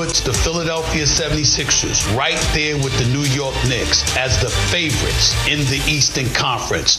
puts the Philadelphia 76ers right there with the New York Knicks as the favorites in the Eastern Conference.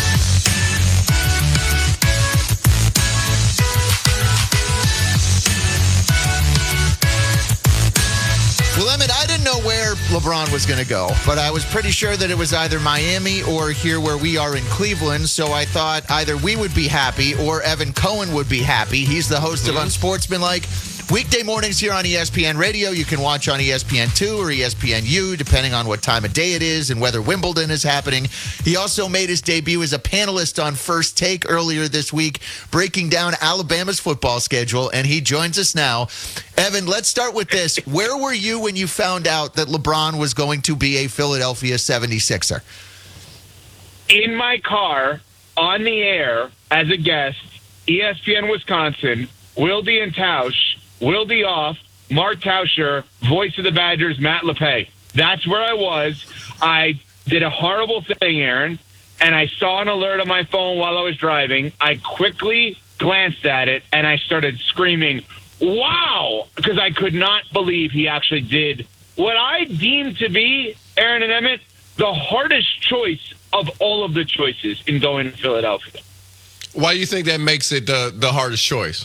Well, Emmett, I didn't know where LeBron was going to go, but I was pretty sure that it was either Miami or here where we are in Cleveland, so I thought either we would be happy or Evan Cohen would be happy. He's the host of Unsportsmanlike. Weekday mornings here on ESPN Radio. You can watch on ESPN2 or ESPNU, depending on what time of day it is and whether Wimbledon is happening. He also made his debut as a panelist on First Take earlier this week, breaking down Alabama's football schedule, and he joins us now. Evan, let's start with this. Where were you when you found out that LeBron was going to be a Philadelphia 76er? In my car, on the air, as a guest, ESPN Wisconsin, Wilde and Tausch, Wilde off, Mark Tauscher, voice of the Badgers, Matt LePay. That's where I was. I did a horrible thing, Aaron, and I saw an alert on my phone while I was driving. I quickly glanced at it, and I started screaming, wow, because I could not believe he actually did what I deemed to be, Aaron and Emmett, the hardest choice of all of the choices in going to Philadelphia. Why do you think that makes it the hardest choice?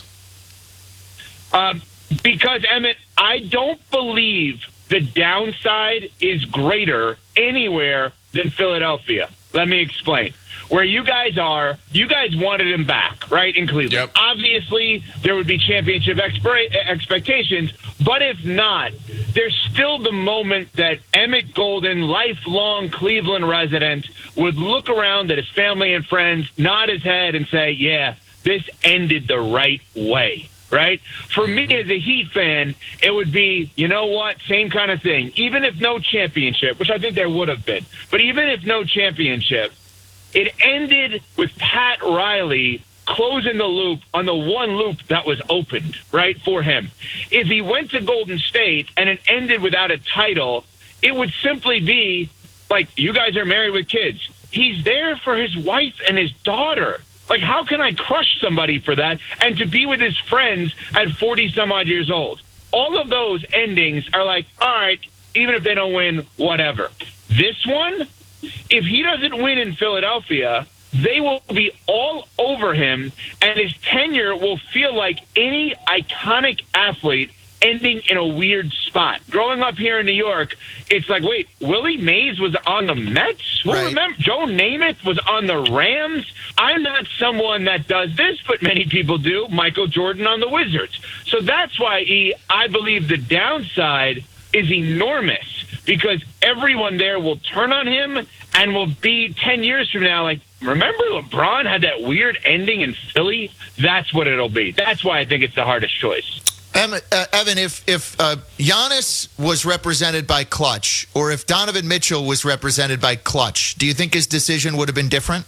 Because, Emmett, I don't believe the downside is greater anywhere than Philadelphia. Let me explain. Where you guys are, you guys wanted him back, right, in Cleveland. Yep. Obviously, there would be championship expectations, but if not, there's still the moment that Emmett Golden, lifelong Cleveland resident, would look around at his family and friends, nod his head, and say, yeah, this ended the right way. Right? For me as a Heat fan, it would be, you know what, same kind of thing. Even if no championship, which I think there would have been, but even if no championship, it ended with Pat Riley closing the loop on the one loop that was opened, right, for him. If he went to Golden State and it ended without a title, it would simply be like, you guys are married with kids. He's there for his wife and his daughter. Like, how can I crush somebody for that and to be with his friends at 40-some-odd years old? All of those endings are like, all right, even if they don't win, whatever. This one, if he doesn't win in Philadelphia, they will be all over him, and his tenure will feel like any iconic athlete ending in a weird spot. Growing up here in New York, it's like, wait, Willie Mays was on the Mets? Who remember? Joe Namath was on the Rams? I'm not someone that does this, but many people do. Michael Jordan on the Wizards. So that's why I believe the downside is enormous, because everyone there will turn on him and will be 10 years from now like, remember LeBron had that weird ending in Philly? That's what it'll be. That's why I think it's the hardest choice. Evan, if Giannis was represented by Clutch, or if Donovan Mitchell was represented by Clutch, do you think his decision would have been different?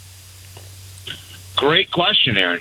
Great question, Aaron.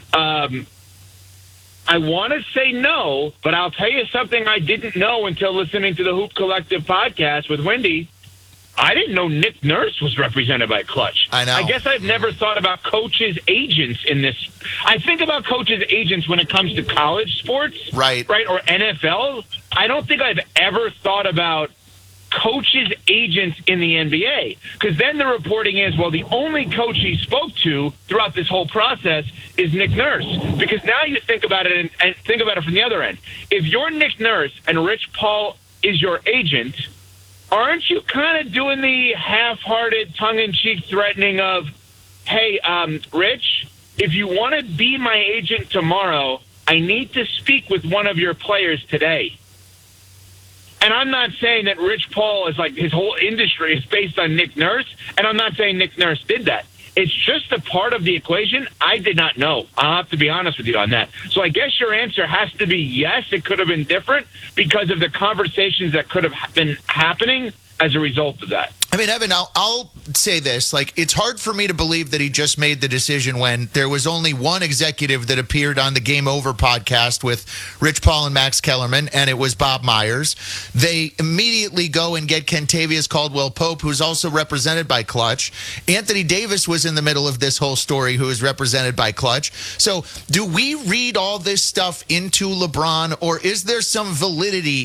I want to say no, but I'll tell you something I didn't know until listening to the Hoop Collective podcast with Wendy. I didn't know Nick Nurse was represented by Clutch. I know. I guess I've never thought about coaches' agents in this. I think about coaches' agents when it comes to college sports, right, or NFL. I don't think I've ever thought about coaches' agents in the NBA, because then the reporting is, well, the only coach he spoke to throughout this whole process is Nick Nurse. Because now you think about it and think about it from the other end. If you're Nick Nurse and Rich Paul is your agent, aren't you kind of doing the half-hearted, tongue-in-cheek threatening of, hey, Rich, if you want to be my agent tomorrow, I need to speak with one of your players today. And I'm not saying that Rich Paul is like his whole industry is based on Nick Nurse, and I'm not saying Nick Nurse did that. It's just a part of the equation I did not know. I'll have to be honest with you on that. So I guess your answer has to be yes, it could have been different because of the conversations that could have been happening as a result of that. I mean, Evan, I'll say this. Like, it's hard for me to believe that he just made the decision when there was only one executive that appeared on the Game Over podcast with Rich Paul and Max Kellerman, and it was Bob Myers. They immediately go and get Kentavious Caldwell-Pope, who's also represented by Clutch. Anthony Davis was in the middle of this whole story, who is represented by Clutch. So do we read all this stuff into LeBron, or is there some validity